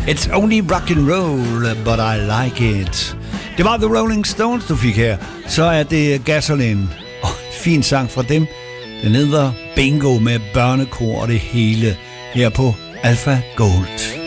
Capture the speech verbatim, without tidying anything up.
It's only rock and roll, but I like it. Det var The Rolling Stones, du fik her. Så er det Gasoline. Oh, fin sang fra dem. Den hedder Bingo med børnekor og det hele her på Alpha Gold.